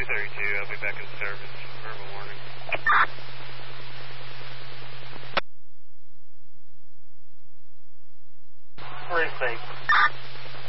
232, I'll be back in service. Verbal warning. We're in safe.